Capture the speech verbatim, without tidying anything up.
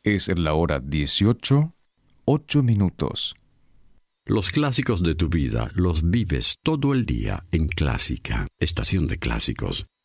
Es la hora dieciocho, ocho minutos. Los clásicos de tu vida los vives todo el día en Clásica, estación de clásicos.